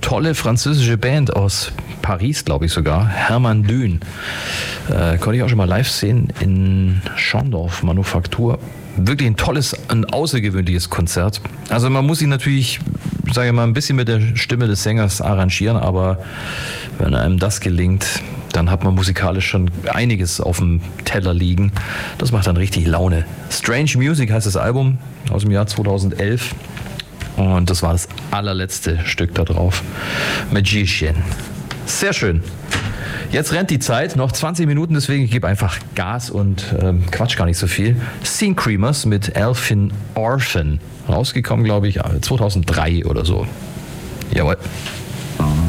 tolle französische Band aus Paris, glaube ich sogar. Hermann Dün. Konnte ich auch schon mal live sehen in Schondorf Manufaktur. Wirklich ein tolles, ein außergewöhnliches Konzert. Also man muss sich natürlich, sage ich mal, ein bisschen mit der Stimme des Sängers arrangieren, aber wenn einem das gelingt, dann hat man musikalisch schon einiges auf dem Teller liegen. Das macht dann richtig Laune. Strange Music heißt das Album aus dem Jahr 2011 und das war das allerletzte Stück da drauf. Magician. Sehr schön. Jetzt rennt die Zeit, noch 20 Minuten, deswegen ich gebe einfach Gas und quatsch gar nicht so viel. Scene Creamers mit Elfin Orphan. Rausgekommen, glaube ich, 2003 oder so. Jawohl.